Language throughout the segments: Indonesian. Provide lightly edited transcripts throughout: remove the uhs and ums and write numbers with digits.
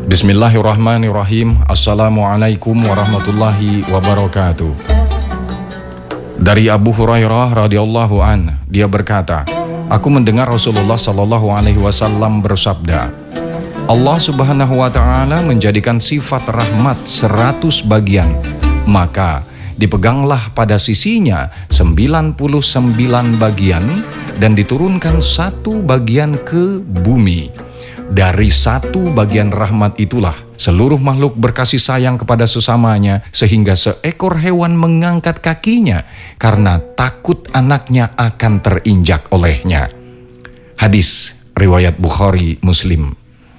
Bismillahirrahmanirrahim. Assalamualaikum warahmatullahi wabarakatuh. Dari Abu Hurairah radhiyallahu an, dia berkata, aku mendengar Rasulullah sallallahu alaihi wasallam bersabda, Allah subhanahu wa ta'ala menjadikan sifat rahmat 100 bagian, maka dipeganglah pada sisinya 99 bagian dan diturunkan 1 bagian ke bumi. Dari 1 bagian rahmat itulah seluruh makhluk berkasih sayang kepada sesamanya, sehingga seekor hewan mengangkat kakinya karena takut anaknya akan terinjak olehnya. Hadis riwayat Bukhari Muslim.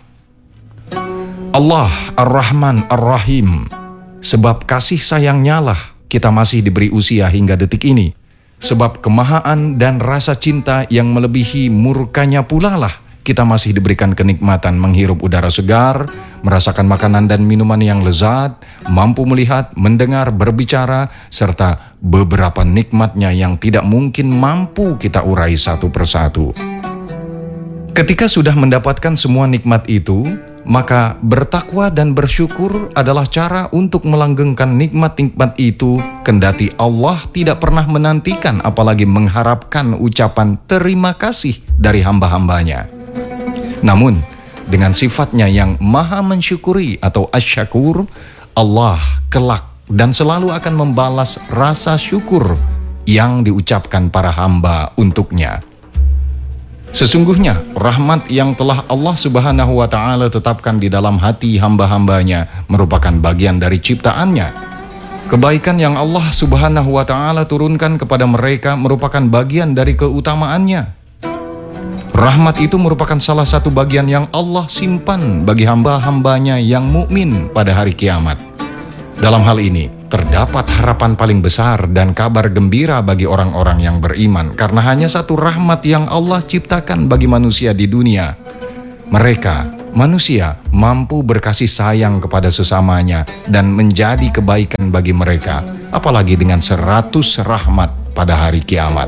Allah Ar-Rahman Ar-Rahim, sebab kasih sayangnya lah kita masih diberi usia hingga detik ini. Sebab kemahaan dan rasa cinta yang melebihi murkanya pula lah kita masih diberikan kenikmatan menghirup udara segar, merasakan makanan dan minuman yang lezat, mampu melihat, mendengar, berbicara, serta beberapa nikmatnya yang tidak mungkin mampu kita urai satu persatu. Ketika sudah mendapatkan semua nikmat itu, maka bertakwa dan bersyukur adalah cara untuk melanggengkan nikmat-nikmat itu, kendati Allah tidak pernah menantikan apalagi mengharapkan ucapan terima kasih dari hamba-hambanya. Namun, dengan sifatnya yang maha mensyukuri atau asyakur, Allah kelak dan selalu akan membalas rasa syukur yang diucapkan para hamba untuknya. Sesungguhnya, rahmat yang telah Allah subhanahu wa ta'ala tetapkan di dalam hati hamba-hambanya merupakan bagian dari ciptaannya. Kebaikan yang Allah subhanahu wa ta'ala turunkan kepada mereka merupakan bagian dari keutamaannya. Rahmat itu merupakan salah satu bagian yang Allah simpan bagi hamba-hambanya yang mukmin pada hari kiamat. Dalam hal ini, terdapat harapan paling besar dan kabar gembira bagi orang-orang yang beriman, karena hanya satu rahmat yang Allah ciptakan bagi manusia di dunia. Mereka, manusia, mampu berkasih sayang kepada sesamanya dan menjadi kebaikan bagi mereka, apalagi dengan 100 rahmat pada hari kiamat.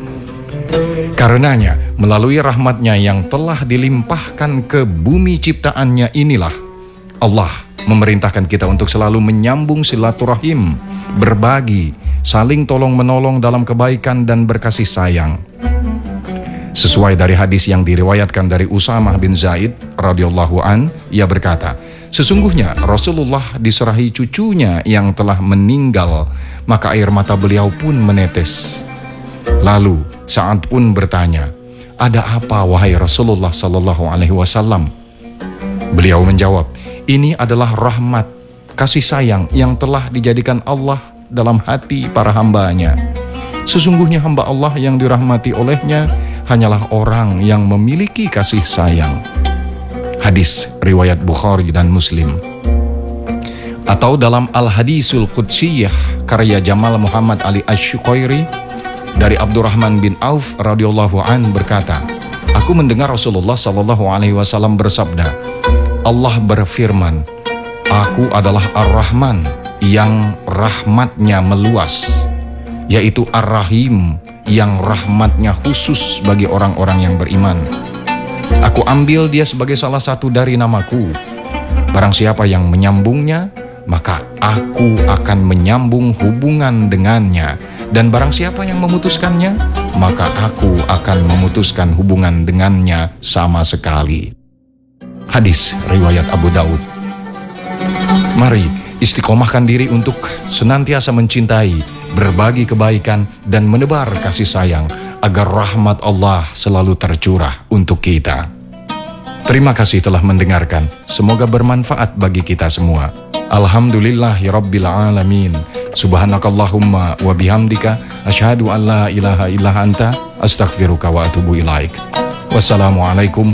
Karenanya, melalui rahmatnya yang telah dilimpahkan ke bumi ciptaannya inilah, Allah memerintahkan kita untuk selalu menyambung silaturahim, berbagi, saling tolong-menolong dalam kebaikan dan berkasih sayang. Sesuai dari hadis yang diriwayatkan dari Usamah bin Zaid radhiyallahu an, ia berkata, sesungguhnya Rasulullah diserahi cucunya yang telah meninggal, maka air mata beliau pun menetes. Lalu Sa'ad pun bertanya, ada apa wahai Rasulullah sallallahu alaihi wasallam? Beliau menjawab, ini adalah rahmat, kasih sayang yang telah dijadikan Allah dalam hati para hambanya. Sesungguhnya hamba Allah yang dirahmati olehnya hanyalah orang yang memiliki kasih sayang. Hadis riwayat Bukhari dan Muslim. Atau dalam Al-Hadisul Qudsiyah karya Jamal Muhammad Ali Asy-Syuqairi, dari Abdurrahman bin Auf radhiyallahu an berkata, aku mendengar Rasulullah sallallahu alaihi wasallam bersabda, Allah berfirman, aku adalah Ar-Rahman yang rahmatnya meluas, yaitu Ar-Rahim yang rahmatnya khusus bagi orang-orang yang beriman. Aku ambil dia sebagai salah satu dari namaku. Barang siapa yang menyambungnya, maka aku akan menyambung hubungan dengannya. Dan barang siapa yang memutuskannya, maka aku akan memutuskan hubungan dengannya sama sekali. Hadis riwayat Abu Daud. Mari istiqomahkan diri untuk senantiasa mencintai, berbagi kebaikan, dan menebar kasih sayang, agar rahmat Allah selalu tercurah untuk kita. Terima kasih telah mendengarkan. Semoga bermanfaat bagi kita semua. Alhamdulillahirabbil alamin. Subhanakallahumma wa bihamdika asyhadu an la ilaha illa anta astaghfiruka wa atubu ilaik. Wassalamualaikum